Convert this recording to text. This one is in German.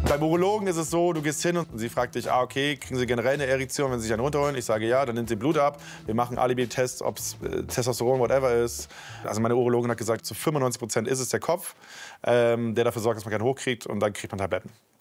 Beim Urologen ist es so, du gehst hin und sie fragt dich, okay, kriegen Sie generell eine Erektion, wenn Sie sich einen runterholen? Ich sage ja, dann nimmt sie Blut ab. Wir machen Alibi-Tests, ob es Testosteron, whatever ist. Also meine Urologin hat gesagt, zu 95% ist es der Kopf, der dafür sorgt, dass man keinen hochkriegt und dann kriegt man Tabletten.